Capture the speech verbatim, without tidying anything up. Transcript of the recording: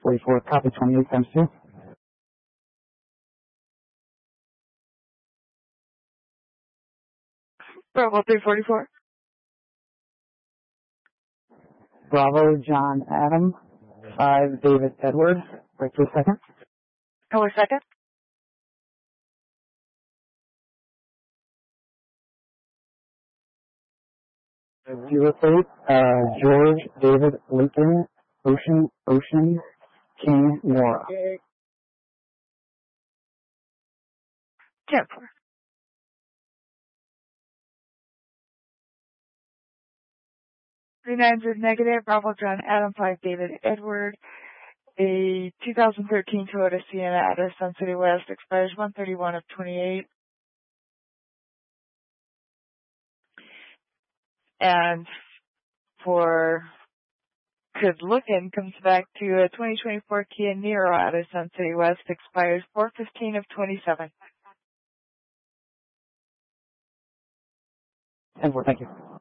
forty-four, copy twenty-eight times two. Bravo three forty-four. Bravo John Adam, five David Edward. Wait for a second. Oh, a second. Zero eight, uh, George David Lincoln, Ocean, Ocean, King, Nora. ten four. Three nines is negative. Bravo John Adam, five David Edward. A two thousand thirteen Toyota Sienna out of Sun City West expires one thirty-one of twenty-eight. And for good looking comes back to a twenty twenty-four Kia Niro out of Sun City West expires four fifteen of twenty-seven. ten four, thank you.